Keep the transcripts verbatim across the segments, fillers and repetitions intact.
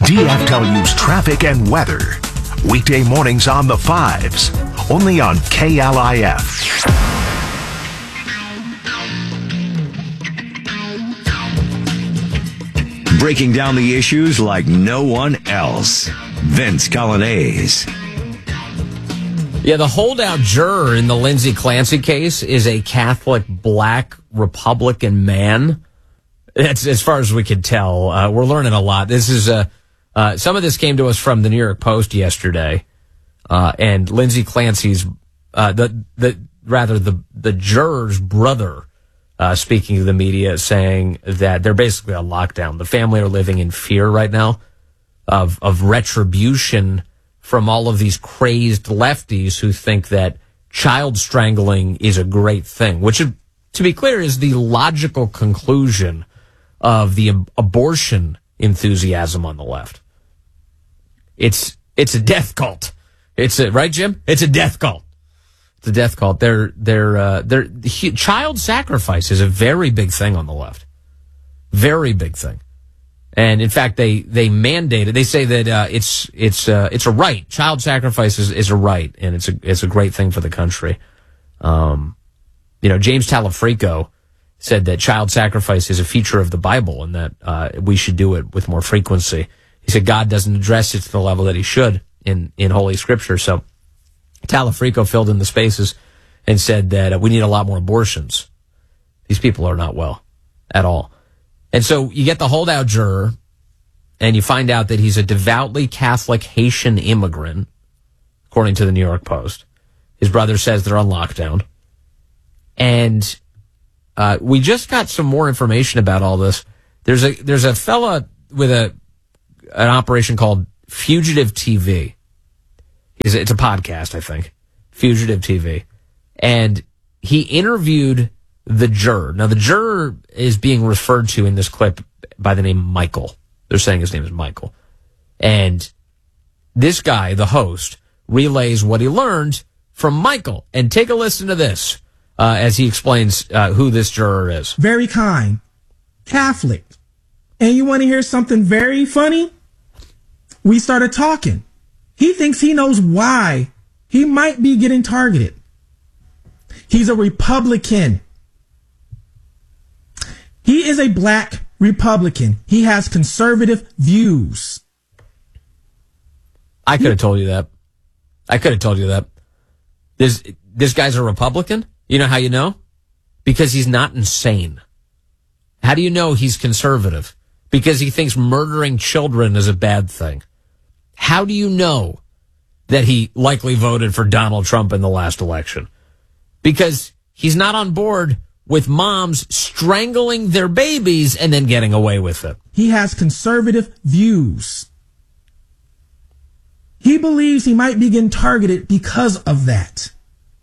D F W's traffic and weather. Weekday mornings on the fives, only on K L I F. Breaking down the issues like no one else. Vince Coglianese. Yeah, the holdout juror in the Lindsay Clancy case is a Catholic black Republican man. That's as far as we can tell. Uh, we're learning a lot. This is a, uh, some of this came to us from the New York Post yesterday. Uh, and Lindsay Clancy's, uh, the, the, rather the, the juror's brother, uh, speaking to the media, saying that they're basically on lockdown. The family are living in fear right now of, of retribution from all of these crazed lefties who think that child strangling is a great thing, which, to be clear, is the logical conclusion of the ab- abortion enthusiasm on the left. It's it's a death cult. It's a right, Jim. It's a death cult. It's a death cult. They're they're uh, they're he, child sacrifice is a very big thing on the left. Very big thing. And in fact, they, they mandated, they say that, uh, it's, it's, uh, it's a right. Child sacrifice is, is a right, and it's a, it's a great thing for the country. Um, you know, James Talafrico said that child sacrifice is a feature of the Bible and that, uh, we should do it with more frequency. He said God doesn't address it to the level that he should in, in Holy Scripture. So Talafrico filled in the spaces and said that uh, we need a lot more abortions. These people are not well at all. And so you get the holdout juror, and you find out that he's a devoutly Catholic Haitian immigrant, according to the New York Post. His brother says they're on lockdown. And uh, we just got some more information about all this. There's a there's a fella with a an operation called Fugitive T V. It's, it's a podcast, I think. Fugitive T V. And he interviewed the juror. Now, the juror is being referred to in this clip by the name Michael. They're saying his name is Michael. And this guy, the host, relays what he learned from Michael. And take a listen to this uh, as he explains uh, who this juror is. Very kind. Catholic. And you want to hear something very funny? We started talking. He thinks he knows why he might be getting targeted. He's a Republican. He is a black Republican. He has conservative views. I could have told you that. I could have told you that. This, this guy's a Republican? You know how you know? Because he's not insane. How do you know he's conservative? Because he thinks murdering children is a bad thing. How do you know that he likely voted for Donald Trump in the last election? Because he's not on board with moms strangling their babies and then getting away with it. He has conservative views. He believes he might be getting targeted because of that.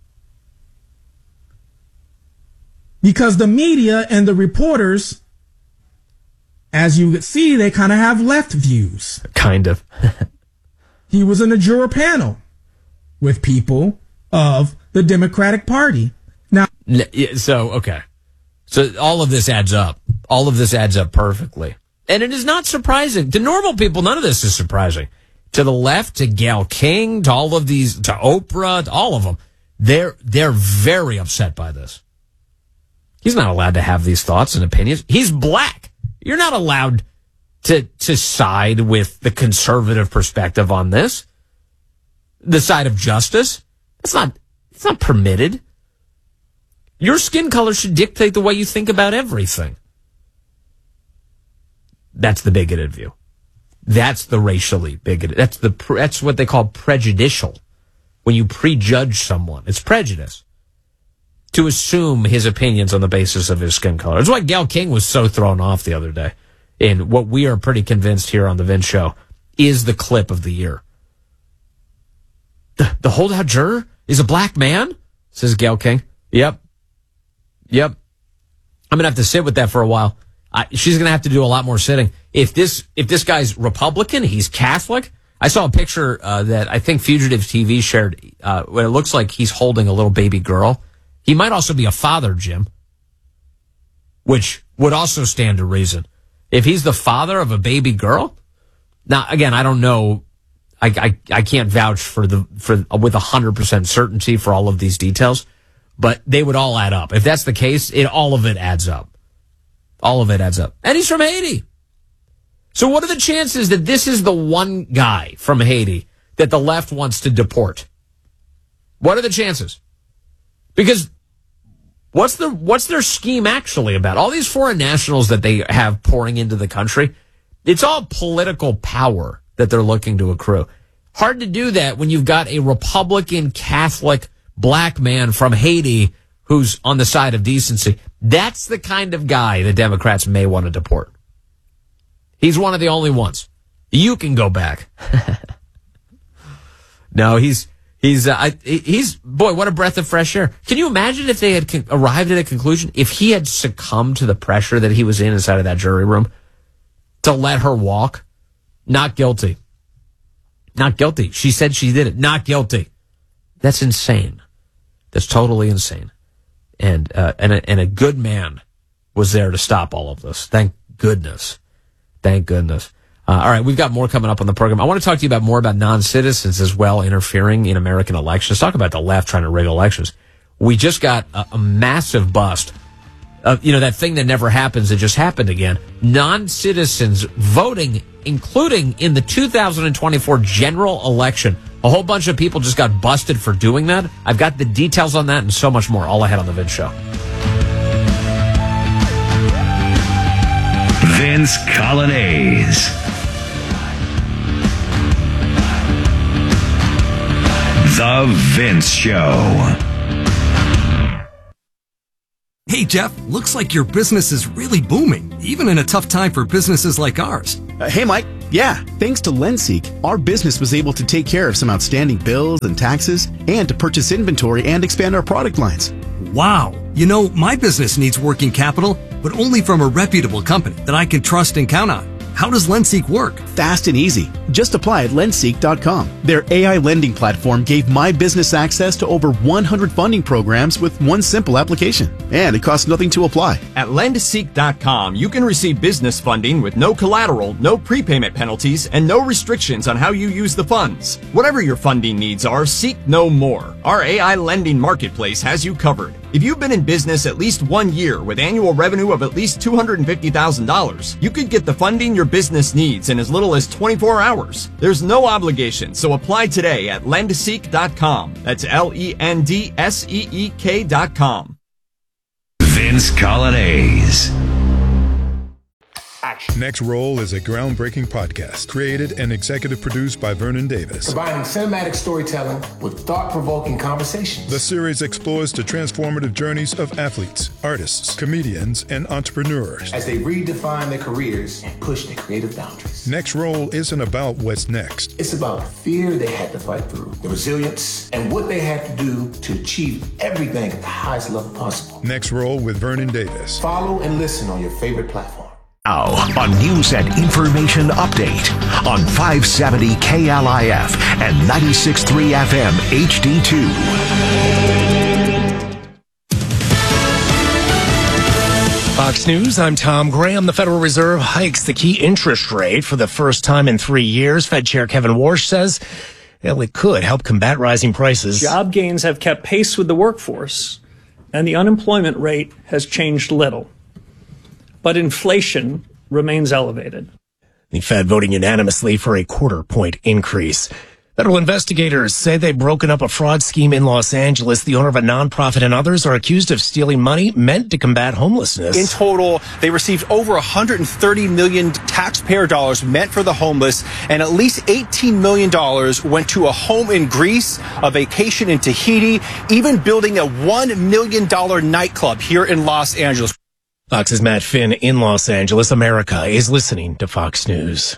Because the media and the reporters, as you could see, they kind of have left views. Kind of. He was in a juror panel with people of the Democratic Party. Now, so, okay. So all of this adds up. All of this adds up perfectly. And it is not surprising. To normal people, none of this is surprising. To the left, to Gayle King, to all of these, to Oprah, to all of them, they're, they're very upset by this. He's not allowed to have these thoughts and opinions. He's black. You're not allowed to, to side with the conservative perspective on this. The side of justice. It's not, it's not permitted. Your skin color should dictate the way you think about everything. That's the bigoted view. That's the racially bigoted. That's the that's what they call prejudicial. When you prejudge someone, it's prejudice. To assume his opinions on the basis of his skin color. That's why Gayle King was so thrown off the other day. And what we are pretty convinced here on the Vince Show is the clip of the year. The, the holdout juror is a black man, says Gayle King. Yep. Yep. I'm going to have to sit with that for a while. I, she's going to have to do a lot more sitting. If this if this guy's Republican, he's Catholic. I saw a picture uh, that I think Fugitive T V shared uh, where it looks like he's holding a little baby girl. He might also be a father, Jim, which would also stand to reason. If he's the father of a baby girl, Now, again, I don't know. I, I, I can't vouch for the for with one hundred percent certainty for all of these details, but they would all add up. If that's the case, it all of it adds up. All of it adds up. And he's from Haiti. So what are the chances that this is the one guy from Haiti that the left wants to deport? What are the chances? Because what's the what's their scheme actually about? All these foreign nationals that they have pouring into the country, it's all political power that they're looking to accrue. Hard to do that when you've got a Republican Catholic black man from Haiti who's on the side of decency. That's the kind of guy the Democrats may want to deport. He's one of the only ones. You can go back. No, he's he's uh, I, he's boy, what a breath of fresh air. Can you imagine if they had con- arrived at a conclusion, if he had succumbed to the pressure that he was in inside of that jury room to let her walk? Not guilty. Not guilty. She said she did it. Not guilty. That's insane. That's totally insane. And uh, and a, and a good man was there to stop all of this. Thank goodness. Thank goodness. Uh, all right, we've got more coming up on the program. I want to talk to you about more about non-citizens as well interfering in American elections. Talk about the left trying to rig elections. We just got a, a massive bust. Uh, you know, that thing that never happens, it just happened again. Non-citizens voting, including in the two thousand twenty-four general election. A whole bunch of people just got busted for doing that. I've got the details on that and so much more all ahead on the Vince Show. Vince Coglianese. The Vince Show. Hey, Jeff, looks like your business is really booming, even in a tough time for businesses like ours. Uh, hey, Mike. Yeah, thanks to LendSeek, our business was able to take care of some outstanding bills and taxes and to purchase inventory and expand our product lines. Wow. You know, my business needs working capital, but only from a reputable company that I can trust and count on. How does LendSeek work? Fast and easy. Just apply at lendseek dot com. Their A I lending platform gave my business access to over one hundred funding programs with one simple application. And it costs nothing to apply. At lendseek dot com, you can receive business funding with no collateral, no prepayment penalties, and no restrictions on how you use the funds. Whatever your funding needs are, seek no more. Our A I lending marketplace has you covered. If you've been in business at least one year with annual revenue of at least two hundred fifty thousand dollars, you could get the funding your business needs in as little as twenty-four hours. There's no obligation, so apply today at lendseek dot com. That's L E N D S E E K dot com. Vince Coglianese. Next Roll is a groundbreaking podcast created and executive produced by Vernon Davis. Combining cinematic storytelling with thought-provoking conversations. The series explores the transformative journeys of athletes, artists, comedians, and entrepreneurs as they redefine their careers and push their creative boundaries. Next Roll isn't about what's next. It's about the fear they had to fight through, the resilience, and what they had to do to achieve everything at the highest level possible. Next Roll with Vernon Davis. Follow and listen on your favorite platform. Now, a news and information update on five seventy K L I F and ninety-six point three F M H D two. Fox News, I'm Tom Graham. The Federal Reserve hikes the key interest rate for the first time in three years. Fed Chair Kevin Warsh says well, it could help combat rising prices. Job gains have kept pace with the workforce, and the unemployment rate has changed little. But inflation remains elevated. The Fed voting unanimously for a quarter point increase. Federal investigators say they've broken up a fraud scheme in Los Angeles. The owner of a nonprofit and others are accused of stealing money meant to combat homelessness. In total, they received over one hundred thirty million taxpayer dollars meant for the homeless, and at least eighteen million dollars went to a home in Greece, a vacation in Tahiti, even building a one million dollars nightclub here in Los Angeles. Fox's Matt Finn in Los Angeles. America is listening to Fox News.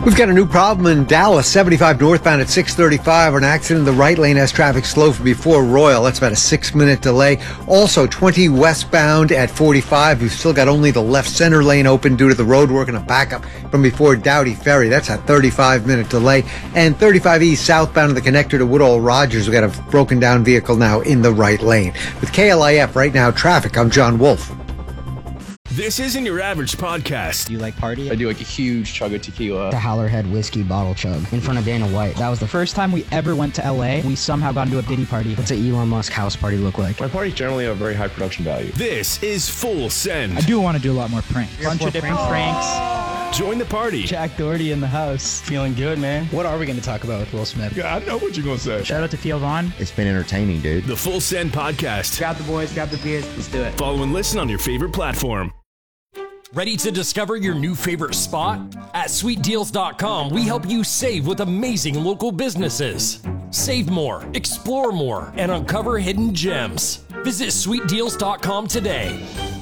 We've got a new problem in Dallas, seventy-five northbound at six thirty-five. An accident in the right lane has traffic slow from before Royal. That's about a six-minute delay. Also, twenty westbound at forty-five. We've still got only the left center lane open due to the road work and a backup from before Dowdy Ferry. That's a thirty-five-minute delay. And thirty-five east southbound of the connector to Woodall Rogers. We've got a broken-down vehicle now in the right lane. With K L I F right now, traffic, I'm John Wolf. This isn't your average podcast. Do you like party? I do like a huge chug of tequila. The Howlerhead whiskey bottle chug in front of Dana White. That was the first time we ever went to L A. We somehow got into a Diddy party. What's an Elon Musk house party look like? My parties generally have very high production value. This is Full Send. I do want to do a lot more pranks. A bunch of different pranks. Join the party. Jack Doherty in the house. Feeling good, man. What are we going to talk about with Will Smith? Yeah, I know what you're going to say. Shout out to Theo Vaughn. It's been entertaining, dude. The Full Send podcast. Grab the boys, grab the beers. Let's do it. Follow and listen on your favorite platform. Ready to discover your new favorite spot? At sweet deals dot com, we help you save with amazing local businesses. Save more, explore more, and uncover hidden gems. Visit sweet deals dot com today.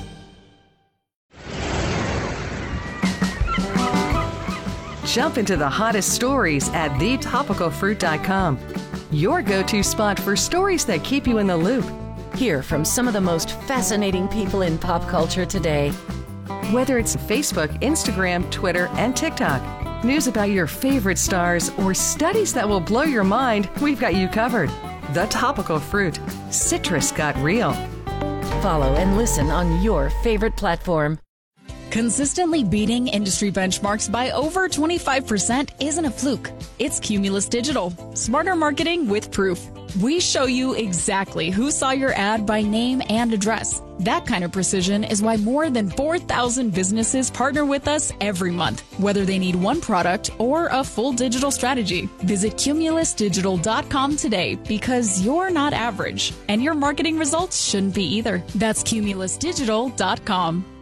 Jump into the hottest stories at the topical fruit dot com. Your go-to spot for stories that keep you in the loop. Hear from some of the most fascinating people in pop culture today. Whether it's Facebook, Instagram, Twitter, and TikTok, news about your favorite stars, or studies that will blow your mind, we've got you covered. The Topical Fruit. Citrus got real. Follow and listen on your favorite platform. Consistently beating industry benchmarks by over twenty-five percent isn't a fluke. It's Cumulus Digital. Smarter marketing with proof. We show you exactly who saw your ad by name and address. That kind of precision is why more than four thousand businesses partner with us every month, whether they need one product or a full digital strategy. Visit cumulus digital dot com today because you're not average, and your marketing results shouldn't be either. That's cumulus digital dot com.